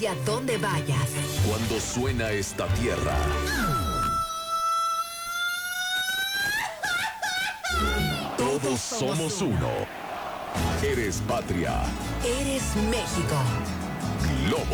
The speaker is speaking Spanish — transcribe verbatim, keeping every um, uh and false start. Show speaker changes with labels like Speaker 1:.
Speaker 1: Y a donde vayas.
Speaker 2: Cuando suena esta tierra, todos somos uno. Eres patria.
Speaker 1: Eres México.
Speaker 2: Globo.